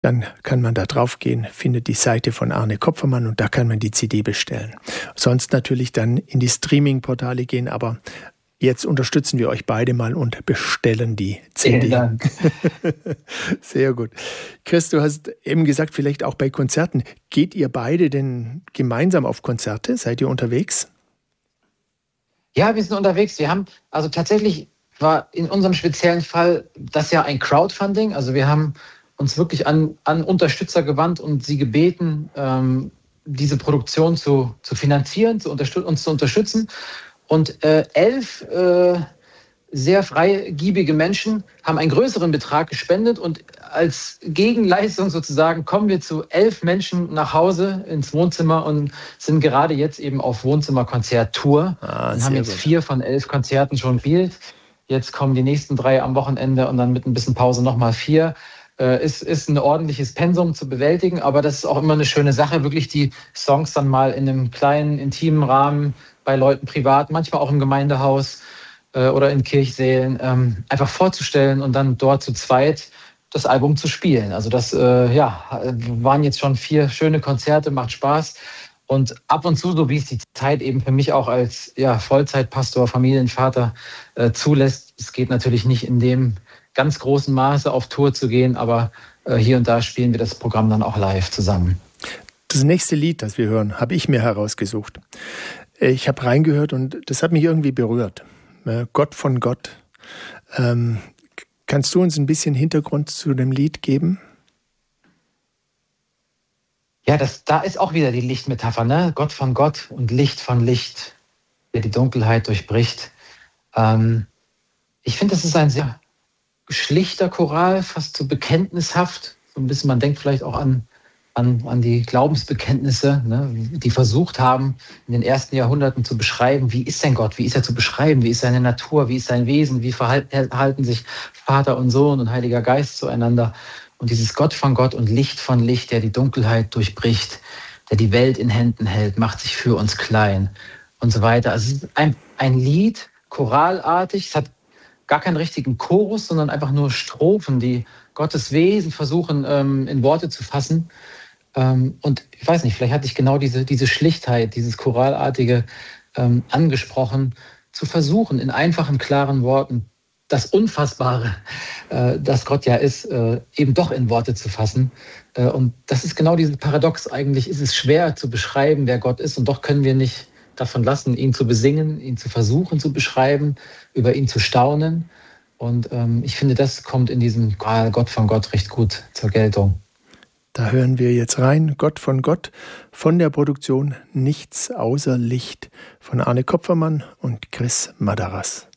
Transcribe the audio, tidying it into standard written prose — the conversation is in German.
dann kann man da drauf gehen, findet die Seite von Arne Kopfermann und da kann man die CD bestellen. Sonst natürlich dann in die Streaming-Portale gehen, aber jetzt unterstützen wir euch beide mal und bestellen die CD. Vielen Dank. Sehr gut. Chris, du hast eben gesagt, vielleicht auch bei Konzerten. Geht ihr beide denn gemeinsam auf Konzerte? Seid ihr unterwegs? Ja, wir sind unterwegs. Wir haben, also tatsächlich war in unserem speziellen Fall das ja ein Crowdfunding. Also wir haben uns wirklich an Unterstützer gewandt und sie gebeten, diese Produktion zu finanzieren, uns zu unterstützen. Und 11 sehr freigiebige Menschen haben einen größeren Betrag gespendet und als Gegenleistung sozusagen kommen wir zu 11 Menschen nach Hause ins Wohnzimmer und sind gerade jetzt eben auf Wohnzimmerkonzert-Tour und haben jetzt 4 von 11 Konzerten schon gespielt. Jetzt kommen die nächsten 3 am Wochenende und dann mit ein bisschen Pause nochmal 4. Ist ein ordentliches Pensum zu bewältigen, aber das ist auch immer eine schöne Sache, wirklich die Songs dann mal in einem kleinen, intimen Rahmen bei Leuten privat, manchmal auch im Gemeindehaus oder in Kirchsälen, einfach vorzustellen und dann dort zu zweit das Album zu spielen. Also das waren jetzt schon 4 schöne Konzerte, macht Spaß. Und ab und zu, so wie es die Zeit eben für mich auch als Vollzeitpastor, Familienvater zulässt, es geht natürlich nicht in dem ganz großen Maße auf Tour zu gehen, aber hier und da spielen wir das Programm dann auch live zusammen. Das nächste Lied, das wir hören, habe ich mir herausgesucht. Ich habe reingehört und das hat mich irgendwie berührt. Gott von Gott. Kannst du uns ein bisschen Hintergrund zu dem Lied geben? Ja, da ist auch wieder die Lichtmetapher, ne? Gott von Gott und Licht von Licht, der die Dunkelheit durchbricht. Ich finde, das ist ein sehr schlichter Choral, fast so bekenntnishaft. So ein bisschen, man denkt vielleicht auch an die Glaubensbekenntnisse, ne, die versucht haben, in den ersten Jahrhunderten zu beschreiben, wie ist denn Gott, wie ist er zu beschreiben, wie ist seine Natur, wie ist sein Wesen, wie verhalten sich Vater und Sohn und Heiliger Geist zueinander. Und dieses Gott von Gott und Licht von Licht, der die Dunkelheit durchbricht, der die Welt in Händen hält, macht sich für uns klein und so weiter. Also es ist ein Lied, choralartig, es hat gar keinen richtigen Chorus, sondern einfach nur Strophen, die Gottes Wesen versuchen in Worte zu fassen. Und ich weiß nicht, vielleicht hatte ich genau diese Schlichtheit, dieses Choralartige angesprochen, zu versuchen, in einfachen, klaren Worten das Unfassbare, das Gott ja ist, eben doch in Worte zu fassen. Und das ist genau dieses Paradox. Eigentlich ist es schwer zu beschreiben, wer Gott ist, und doch können wir nicht davon lassen, ihn zu besingen, ihn zu versuchen zu beschreiben, über ihn zu staunen. Und ich finde, das kommt in diesem Gott von Gott recht gut zur Geltung. Da hören wir jetzt rein, Gott von Gott, von der Produktion Nichts außer Licht von Arne Kopfermann und Chris Madaras.